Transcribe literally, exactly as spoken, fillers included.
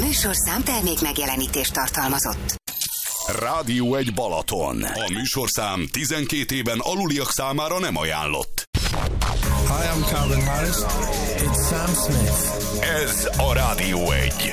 műsorszám termék megjelenítést tartalmazott. Rádió egy Balaton. A műsorszám tizenkét éven aluliak számára nem ajánlott. Hi, I'm Calvin Harris. It's Sam Smith. Ez a Rádió egy.